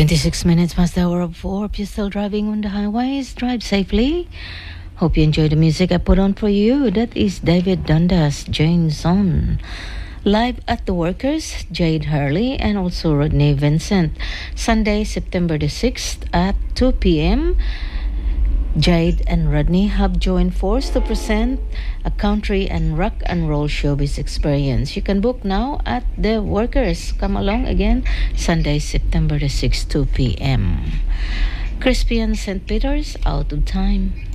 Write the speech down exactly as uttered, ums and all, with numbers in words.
twenty-six minutes past the hour of four. If you're still driving on the highways, drive safely. Hope you enjoy the music I put on for you. That is David Dundas, Jane Son. Live at the Workers, Jade Hurley, and also Rodney Vincent. Sunday, September the sixth at two p.m. Jade and Rodney have joined force to present a country and rock and roll showbiz experience. You can book now at the Workers. Come along again, Sunday, September the sixth, two p.m. Crispian Saint Peter's, Out of Time.